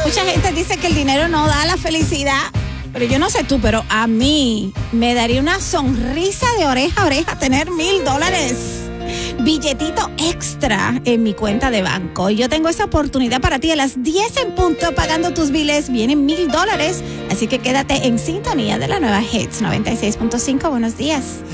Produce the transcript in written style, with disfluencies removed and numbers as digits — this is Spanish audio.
Mucha gente dice que el dinero no da la felicidad, pero yo no sé tú, pero a mí me daría una sonrisa de oreja a oreja tener $1,000 billetito extra en mi cuenta de banco. Y yo tengo esa oportunidad para ti a las 10 en punto, pagando tus biles. Vienen $1,000, así que quédate en sintonía de la nueva Hits 96.5. Buenos días.